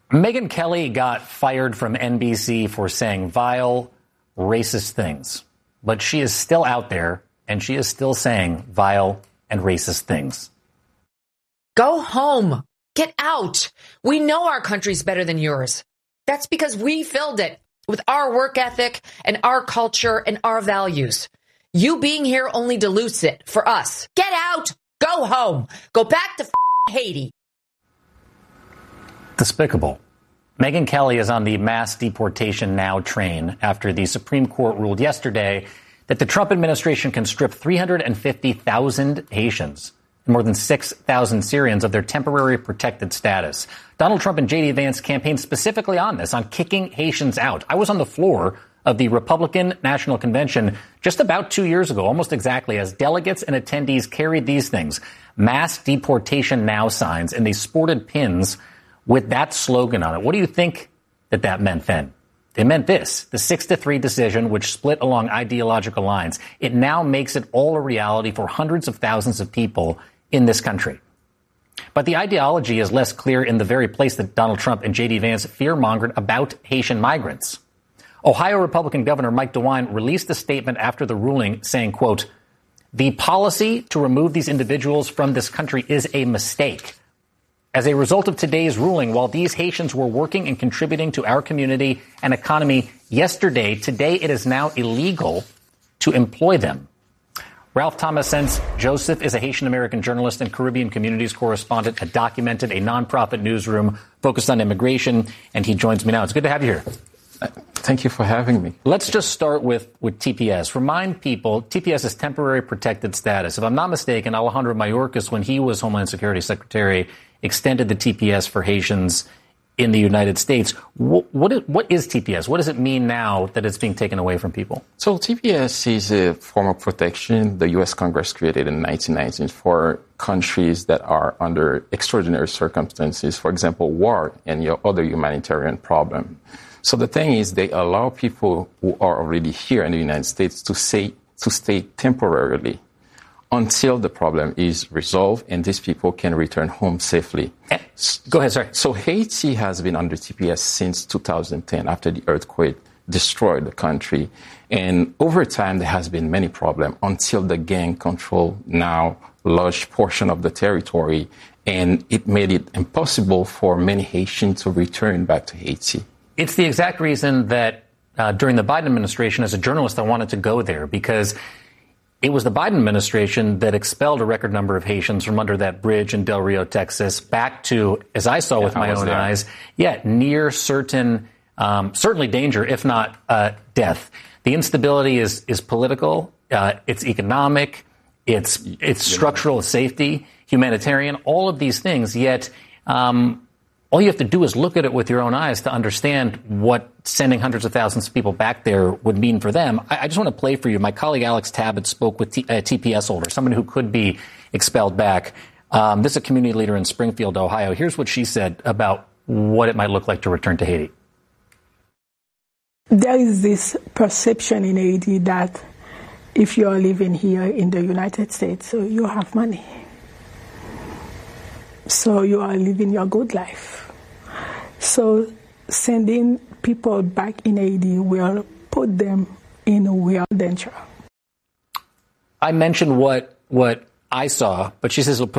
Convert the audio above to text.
Megyn Kelly got fired from NBC for saying vile, racist things. But she is still out there, and she is still saying vile and racist things. Go home. Get out. We know our country's better than yours. That's because we filled it with our work ethic and our culture and our values. You being here only dilutes it for us. Get out. Go home. Go back to Haiti. Despicable. Megyn Kelly is on the mass deportation now train after the Supreme Court ruled yesterday that the Trump administration can strip 350,000 Haitians and more than 6,000 Syrians of their temporary protected status. Donald Trump and J.D. Vance campaigned specifically on this, on kicking Haitians out. I was on the floor of the Republican National Convention just about 2 years ago, almost exactly, as delegates and attendees carried these things, mass deportation now signs, and they sported pins with that slogan on it. What do you think that meant then? It meant this, the 6-3 decision, which split along ideological lines. It now makes it all a reality for hundreds of thousands of people in this country. But the ideology is less clear in the very place that Donald Trump and J.D. Vance fear-mongered about Haitian migrants. Ohio Republican Governor Mike DeWine released a statement after the ruling saying, quote, "The policy to remove these individuals from this country is a mistake. As a result of today's ruling, while these Haitians were working and contributing to our community and economy yesterday, today it is now illegal to employ them." Ralph Thomas Joseph is a Haitian-American journalist and Caribbean communities correspondent at Documented, a nonprofit newsroom focused on immigration, and he joins me now. It's good to have you here. Thank you for having me. Let's just start with TPS. Remind people, TPS is temporary protected status. If I'm not mistaken, Alejandro Mayorkas, when he was Homeland Security Secretary, extended the TPS for Haitians in the United States. What is TPS? What does it mean now that it's being taken away from people? So TPS is a form of protection the U.S. Congress created in 1919 for countries that are under extraordinary circumstances, for example, war and your other humanitarian problem. So the thing is, they allow people who are already here in the United States to stay temporarily until the problem is resolved and these people can return home safely. Go ahead, sorry. So Haiti has been under TPS since 2010 after the earthquake destroyed the country. And over time, there has been many problems until the gang control now large portion of the territory, and it made it impossible for many Haitians to return back to Haiti. It's the exact reason that during the Biden administration, as a journalist, I wanted to go there, because it was the Biden administration that expelled a record number of Haitians from under that bridge in Del Rio, Texas, back to, as I saw with my own eyes, near certainly danger, if not death. The instability is political, it's economic, it's structural safety, humanitarian, all of these things. Yet all you have to do is look at it with your own eyes to understand what sending hundreds of thousands of people back there would mean for them. I just want to play for you. My colleague Alex Tabbitt spoke with a TPS holder, someone who could be expelled back. This is a community leader in Springfield, Ohio. Here's what she said about what it might look like to return to Haiti. There is this perception in Haiti that if you're living here in the United States, so you have money. So you are living your good life. So sending people back in Haiti will put them in a real danger. I mentioned what I saw, but she says